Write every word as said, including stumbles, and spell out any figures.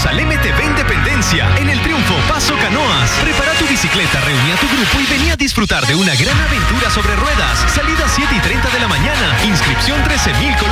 Vamos al M T B Independencia. En el triunfo, Paso Canoas. Prepara tu bicicleta, reuní a tu grupo y vení a disfrutar de una gran aventura sobre ruedas. Salida siete y treinta de la mañana. Inscripción trece mil colones.